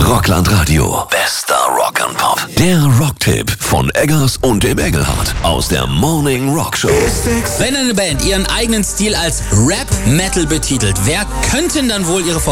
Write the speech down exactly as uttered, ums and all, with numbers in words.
Rockland Radio. Bester Rock and Pop. Der Rocktipp von Eggers und dem Engelhardt aus der Morning Rock Show. Wenn eine Band ihren eigenen Stil als Rap-Metal betitelt, wer könnten dann wohl ihre